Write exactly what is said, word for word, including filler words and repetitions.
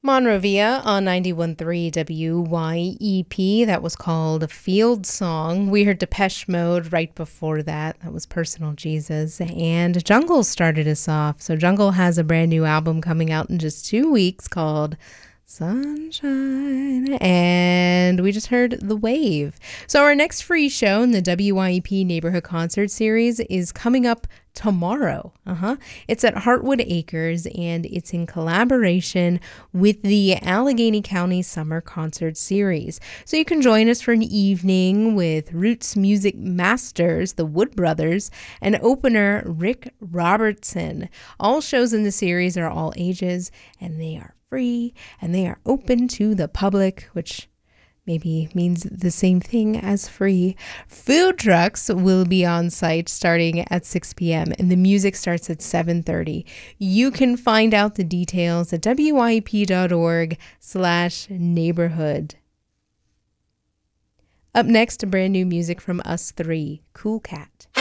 Monrovia on ninety-one point three W Y E P. That was called Field Song. We heard Depeche Mode right before that. That was Personal Jesus. And Jungle started us off. So Jungle has a brand new album coming out in just two weeks called Sunshine. And we just heard The Wave. So our next free show in the W Y E P Neighborhood Concert Series is coming up tomorrow. Uh-huh. It's at Heartwood Acres, and it's in collaboration with the Allegheny County Summer Concert Series. So you can join us for an evening with Roots Music Masters, the Wood Brothers, and opener Rick Robertson. All shows in the series are all ages, and they are free, and they are open to the public, which maybe means the same thing as free. Food trucks will be on site starting at six p.m. and the music starts at seven thirty. You can find out the details at W Y E P dot org slash neighborhood. Up next, brand new music from Us Three, Cool Cat.